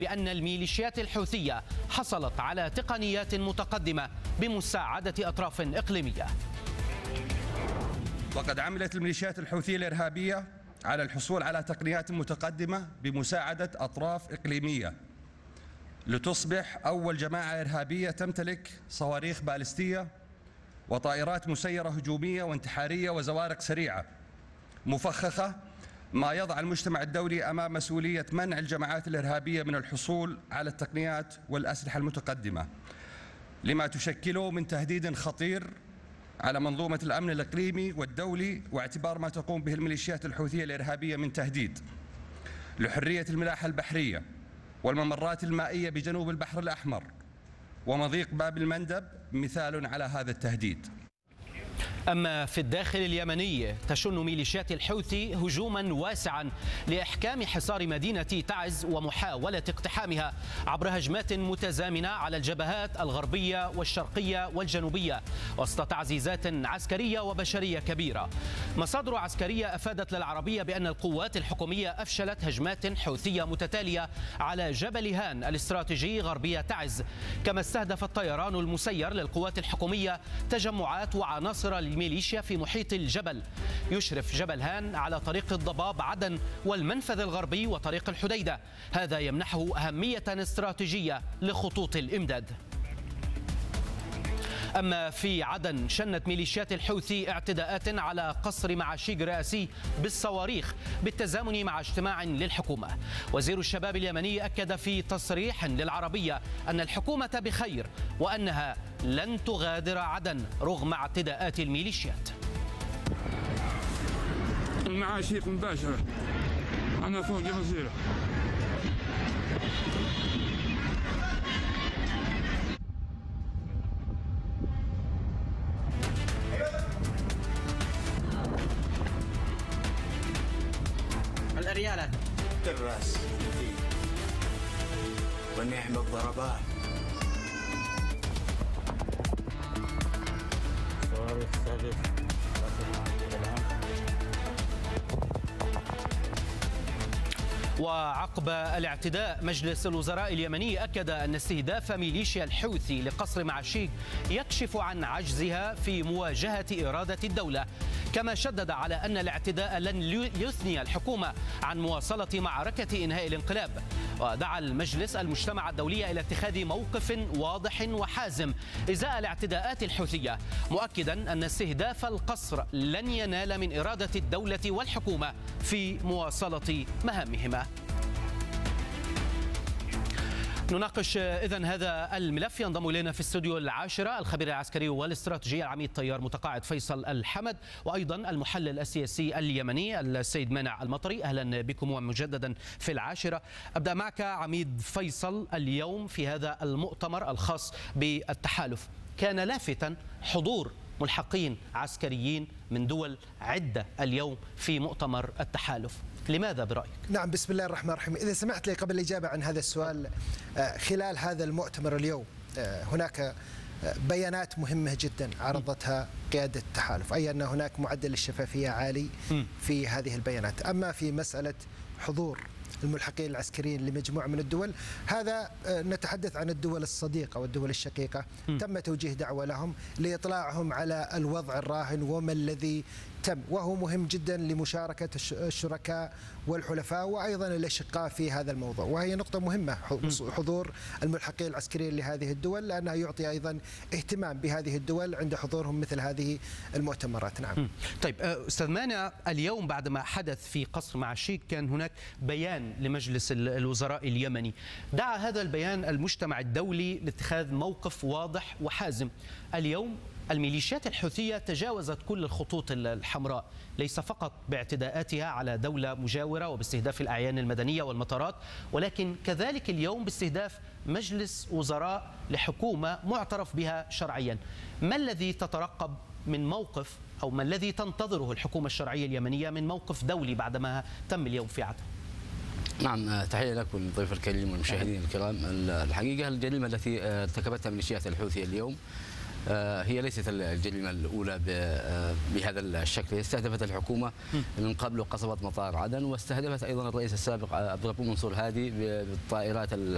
بأن الميليشيات الحوثية حصلت على تقنيات متقدمة بمساعدة أطراف إقليمية. وقد عملت الميليشيات الحوثية الإرهابية على الحصول على تقنيات متقدمة بمساعدة أطراف إقليمية لتصبح أول جماعة إرهابية تمتلك صواريخ باليستية وطائرات مسيرة هجومية وانتحارية وزوارق سريعة مفخخة، ما يضع المجتمع الدولي أمام مسؤولية منع الجماعات الإرهابية من الحصول على التقنيات والأسلحة المتقدمة، لما تشكله من تهديد خطير على منظومة الأمن الإقليمي والدولي، واعتبار ما تقوم به الميليشيات الحوثية الإرهابية من تهديد لحرية الملاحة البحرية والممرات المائية بجنوب البحر الأحمر ومضيق باب المندب مثال على هذا التهديد. أما في الداخل اليمني تشن ميليشيات الحوثي هجوما واسعا لإحكام حصار مدينة تعز ومحاولة اقتحامها عبر هجمات متزامنة على الجبهات الغربية والشرقية والجنوبية وسط تعزيزات عسكرية وبشرية كبيرة. مصادر عسكرية أفادت للعربية بأن القوات الحكومية أفشلت هجمات حوثية متتالية على جبل هان الاستراتيجي غربية تعز، كما استهدف الطيران المسير للقوات الحكومية تجمعات وعناصر الميليشيا في محيط الجبل. يشرف جبل هان على طريق الضباب عدن والمنفذ الغربي وطريق الحديدة، هذا يمنحه أهمية استراتيجية لخطوط الإمداد. أما في عدن شنت ميليشيات الحوثي اعتداءات على قصر معاشيق رئاسي بالصواريخ بالتزامن مع اجتماع للحكومة. وزير الشباب اليمني أكد في تصريح للعربية أن الحكومة بخير وأنها لن تغادر عدن رغم اعتداءات الميليشيات. المعاشيق مباشرة، أنا فوق جزيرة. الريالات الراس ونعم الضربات. وعقب الاعتداء مجلس الوزراء اليمني أكد أن استهداف ميليشيا الحوثي لقصر معاشيق يكشف عن عجزها في مواجهة إرادة الدولة، كما شدد على أن الاعتداء لن يثني الحكومة عن مواصلة معركة إنهاء الانقلاب. ودعا المجلس المجتمع الدولي إلى اتخاذ موقف واضح وحازم إزاء الاعتداءات الحوثية، مؤكدا أن استهداف القصر لن ينال من إرادة الدولة والحكومة في مواصلة مهامهما. نناقش إذن هذا الملف. ينضم إلينا في استوديو العاشرة الخبير العسكري والاستراتيجي العميد طيار متقاعد فيصل الحمد، وأيضا المحلل السياسي اليمني السيد مانع المطري. أهلا بكم مجددا في العاشرة. أبدأ معك عميد فيصل، اليوم في هذا المؤتمر الخاص بالتحالف كان لافتا حضور ملحقين عسكريين من دول عدة اليوم في مؤتمر التحالف، لماذا برأيك؟ نعم، بسم الله الرحمن الرحيم. إذا سمحت لي قبل الإجابة عن هذا السؤال، خلال هذا المؤتمر اليوم هناك بيانات مهمة جدا عرضتها قيادة التحالف، أي أن هناك معدل الشفافية عالي في هذه البيانات. أما في مسألة حضور الملحقين العسكريين لمجموعة من الدول، هذا نتحدث عن الدول الصديقة والدول الشقيقة، تم توجيه دعوة لهم لإطلاعهم على الوضع الراهن وما الذي تم، وهو مهم جدا لمشاركة الشركاء والحلفاء وأيضا الأشقاء في هذا الموضوع، وهي نقطة مهمة حضور الملحقين العسكريين لهذه الدول، لأنها يعطي أيضا اهتمام بهذه الدول عند حضورهم مثل هذه المؤتمرات. نعم. طيب أستاذ مانع، اليوم بعدما حدث في قصر معاشيق كان هناك بيان لمجلس الوزراء اليمني، دعا هذا البيان المجتمع الدولي لاتخاذ موقف واضح وحازم. اليوم الميليشيات الحوثية تجاوزت كل الخطوط الحمراء، ليس فقط باعتداءاتها على دولة مجاورة وباستهداف الأعيان المدنية والمطارات، ولكن كذلك اليوم باستهداف مجلس وزراء لحكومة معترف بها شرعيا. ما الذي تترقب من موقف أو ما الذي تنتظره الحكومة الشرعية اليمنية من موقف دولي بعدما تم اليوم في عدن؟ نعم، تحية لك والضيف الكريم والمشاهدين الكرام. الحقيقة الجريمة التي ارتكبتها ميليشيات الحوثي اليوم هي ليست الجريمة الأولى بهذا الشكل. استهدفت الحكومة من قبل قصفت مطار عدن، واستهدفت أيضا الرئيس السابق عبد الربه منصور هادي بالطائرات